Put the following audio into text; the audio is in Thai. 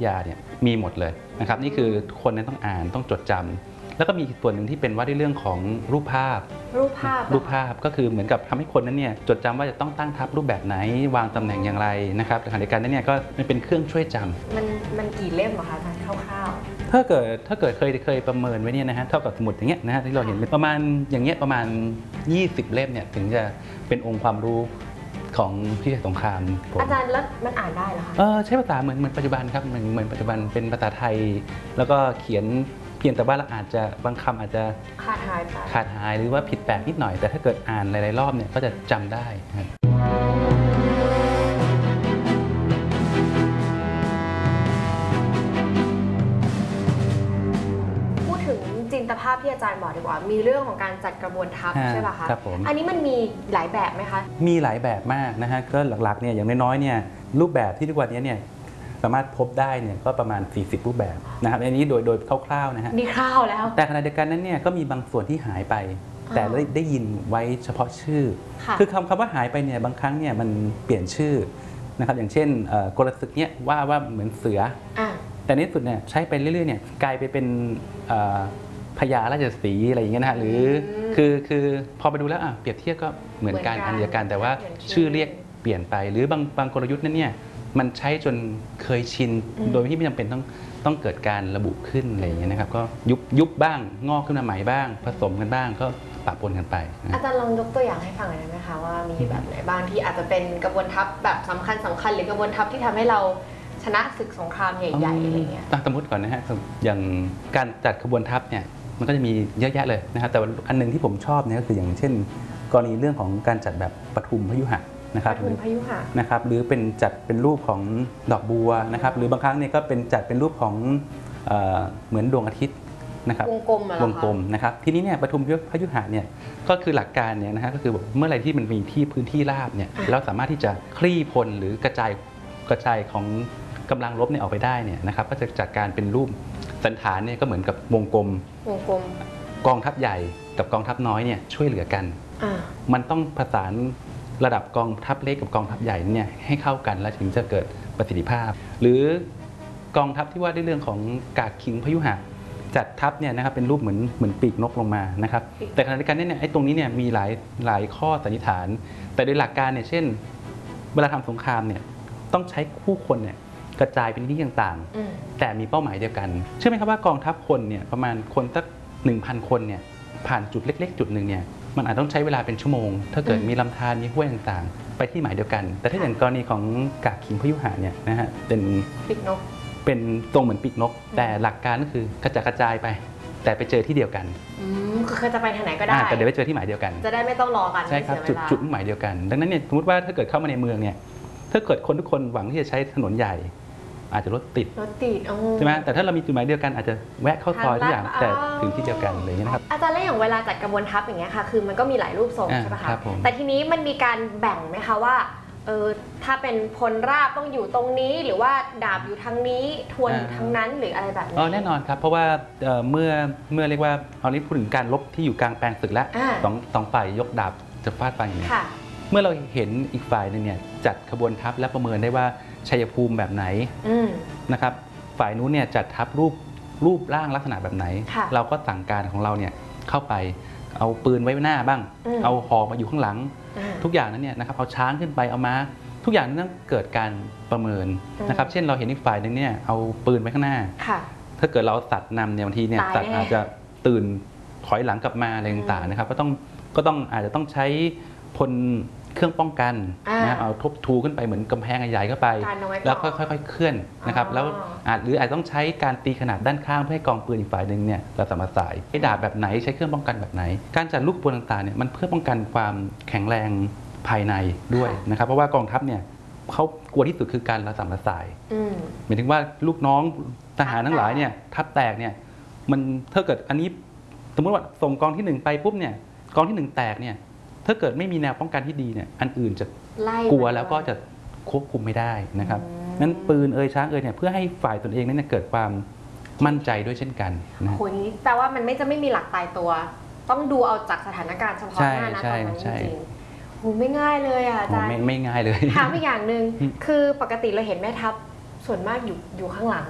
ยาเนี่ยมีหมดเลยนะครับนี่คือคนนั้นต้องอ่านต้องจดจำแล้วก็มีส่วนหนึ่งที่เป็นว่าด้วยเรื่องของรูปภาพก็คือเหมือนกับทำให้คนนั้นเนี่ยจดจำว่าจะต้องตั้งทับรูปแบบไหนวางตำแหน่งอย่างไรนะครับขณะเดียวกันนั้นเนี่ยก็มันเป็นเครื่องช่วยจำมันกี่เล่มเหรอคะอาจารย์คร่าวๆถ้าเกิดเคยประเมินไว้เนี่ยนะฮะเท่ากับสมุดอย่างเงี้ยนะฮะที่เราเห็นเป็นประมาณอย่างเงี้ยประมาณ20 เล่มเนี่ยถึงจะเป็นองค์ความรู้ของพิเศษสงครามอาจารย์แล้วมันอ่านได้เหรอคะใช้ภาษาเหมือนปัจจุบันครับเหมือนปัจจุบันเป็นภาษาไทยแล้วก็เขียนเพียงแต่ว่าเราอาจจะบางคำอาจจะขาดหายหรือว่าผิดแปลกนิดหน่อยแต่ถ้าเกิดอ่านหลายๆรอบเนี่ยก็จะจำได้ครับพูดถึงจินตภาพที่อาจารย์บอกดีกว่ามีเรื่องของการจัดกระบวนทัพใช่ป่ะคะครับผมอันนี้มันมีหลายแบบไหมคะมีหลายแบบมากนะฮะก็หลักๆเนี่ยอย่างน้อยๆเนี่ยรูปแบบที่ทุกวันนี้เนี่ยสามารถพบได้เนี่ยก็ประมาณ40รูปแบบนะครับอันนี้โดยคร่าวๆนะฮะนี่คร่าวแล้วแต่ขณะเดียวกันนั้นเนี่ยก็มีบางส่วนที่หายไปแต่ได้ยินไว้เฉพาะชื่อคือคำว่าหายไปเนี่ยบางครั้งเนี่ยมันเปลี่ยนชื่อนะครับอย่างเช่นกลศึกเนี่ยว่าเหมือนเสือแต่ในที่สุดเนี่ยใช้ไปเรื่อยๆเนี่ยกลายไปเป็นพญาราชสีห์อะไรอย่างเงี้ยนะฮะหรือคือพอไปดูแล้วเปรียบเทียบก็เหมือนกันอันเดียวกันแต่ว่าชื่อเรียกเปลี่ยนไปหรือบางกลยุทธ์นั้นเนี่ยมันใช้จนเคยชินโดยที่ไม่จำเป็นต้องเกิดการระบุขึ้นอะไรอย่างเงี้ยนะครับก็ยุบบ้างงอกขึ้นมาใหม่บ้างผสมกันบ้างก็ปะปนกันไปอาจารย์ลองยกตัวอย่างให้ฟังหน่อยได้ไหมคะว่ามีแบบไหนบ้างที่อาจจะเป็นกระบวนทัพแบบสำคัญหรือกระบวนทัพที่ทำให้เราชนะศึกสงครามใหญ่ๆอะไรเงี้ยสมมติก่อนนะฮะอย่างการจัดขบวนทัพเนี่ยมันก็จะมีเยอะแยะเลยนะครับแต่อันนึงที่ผมชอบเนี่ยก็คืออย่างเช่นกรณีเรื่องของการจัดแบบปทุมพยุหะนะครับหรือเป็นจัดเป็นรูปของดอกบัวนะครับหรือบางครั้งเนี่ยก็เป็นจัดเป็นรูปของเหมือนดวงอาทิตย์นะครับวงกลมนะครับทีนี้เนี่ยปทุมพยุหะเนี่ยก็คือหลักการเนี่ยนะฮะก็คือเมื่อไรที่มันมีที่พื้นที่ราบเนี่ยเราสามารถที่จะคลี่พลหรือกระจายของกำลังรบเนี่ยออกไปได้เนี่ยนะครับก็จะจัดการเป็นรูปสันฐานเนี่ยก็เหมือนกับวงกลมกองทัพใหญ่กับกองทัพน้อยเนี่ยช่วยเหลือกันมันต้องประสานระดับกองทัพเล็กกับกองทัพใหญ่เนี่ยให้เข้ากันแล้วถึงจะเกิดประสิทธิภาพหรือกองทัพที่ว่าด้วยเรื่องของกาขิงพยุหะจัดทัพเนี่ยนะครับเป็นรูปเหมือนปีกนกลงมานะครับแต่ขณะเดียวกันเนี่ยไอ้ตรงนี้เนี่ยมีหลายข้อสันนิษฐานแต่โดยหลักการเนี่ยเช่นเวลาทำสงครามเนี่ยต้องใช้ผู้คนเนี่ยกระจายเป็นที่ต่างๆแต่มีเป้าหมายเดียวกันเชื่อไหมครับว่ากองทัพคนเนี่ยประมาณคนสัก 1,000 คนเนี่ยผ่านจุดเล็กๆจุดหนึ่งเนี่ยมันอาจต้องใช้เวลาเป็นชั่วโมงถ้าเกิดมีลำธารมีห้วยต่างๆไปที่หมายเดียวกันแต่ถ้าอย่างกรณีของกาขิงพยุหะเนี่ยนะฮะเป็นปีกนกเป็นตรงเหมือนปีกนกแต่หลักการก็คือกระจายไปแต่ไปเจอที่เดียวกันคือจะไปทางไหนก็ได้แต่เดี๋ยวไปเจอที่หมายเดียวกันจะได้ไม่ต้องรอกันใช่ครับจุดหมายเดียวกันดังนั้นเนี่ยสมมติว่าถ้าเกิดเข้ามาในเมืองเนี่ยถ้าเกิดคนทุกคนหวังที่จะใช้ถนนใหญ่อาจจะรถติดใช่ไหมแต่ถ้าเรามีจุดหมายเดียวกันอาจจะแวะเข้าซอยทุกอย่างแต่ถึงที่เดียวกันเลยนะครับอาจารย์แล้วอย่างเวลาจัดกระบวนทัพอย่างเงี้ยค่ะคือมันก็มีหลายรูปทรงใช่ไหมคะแต่ทีนี้มันมีการแบ่งไหมคะว่าถ้าเป็นพลราบต้องอยู่ตรงนี้หรือว่าดาบอยู่ทางนี้ทวนอยู่ทางนั้นหรืออะไรแบบนี้แน่นอนครับเพราะว่าเมื่อเรียกว่าเอานี้พูดถึงการรบที่อยู่กลางแปลงศึกแล้วสองฝ่ายยกดาบจะฟาดฟันอย่างนี้เมื่อเราเห็นอีกฝ่ายนึงเนี่ยจัดขบวนทัพและประเมินได้ว่าชัยภูมิแบบไหนนะครับฝ่ายนู้นเนี่ยจัดทัพรูปร่างลักษณะแบบไหนเราก็สั่งการของเราเนี่ยเข้าไปเอาปืนไว้หน้าบ้างเอาหอกมาอยู่ข้างหลังทุกอย่างนั้นเนี่ยนะครับเอาช้างขึ้นไปเอาม้าทุกอย่างนั้นต้องเกิดการประเมินนะครับเช่นเราเห็นอีกฝ่ายนึงเนี่ยเอาปืนไว้ข้างหน้าถ้าเกิดเราสัตว์นำเนี่ยบางทีเนี่ยสัตว์อาจจะตื่นถอยหลังกลับมาอะไรต่างๆนะครับก็ต้องอาจจะต้องใช้พลเครื่องป้องกันนะเอาทบทูขึ้นไปเหมือนกำแพงใหญ่ๆเข้าไปแล้วค่อยๆเคลื่อนนะครับแล้วหรืออาจต้องใช้การตีขนาดด้านข้างเพื่อให้กองปืนอีกฝ่ายหนึ่งเนี่ยเราสามารถใช้ดาบแบบไหนใช้เครื่องป้องกันแบบไหนการจัดลูกปืนต่างๆเนี่ยมันเพื่อป้องกันความแข็งแรงภายในด้วยนะครับเพราะว่ากองทัพเนี่ยเขากลัวที่สุดคือการระสำระสายหมายถึงว่าลูกน้องทหารทั้งหลายเนี่ยทัพแตกเนี่ยมันถ้าเกิดอันนี้สมมติว่าส่งกองที่1ไปปุ๊บเนี่ยกองที่1แตกเนี่ยถ้าเกิดไม่มีแนวป้องกันที่ดีเนี่ยอันอื่นจะกลัวแล้วก็จะควบคุมไม่ได้นะครับนั้นปืนช้างเนี่ยเพื่อให้ฝ่ายตนเองนั้นเกิดความมั่นใจด้วยเช่นกันนะโหนี้แปลว่ามันจะไม่มีหลักตายตัวต้องดูเอาจากสถานการณ์เฉพาะหน้านะตอนนั้นจริงๆโหไม่ง่ายเลยอ่ะอาจารย์ไม่ง่ายเลยถามอีกอย่างหนึ่งคือปกติเราเห็นแม่ทัพส่วนมากอยู่ข้างหลัง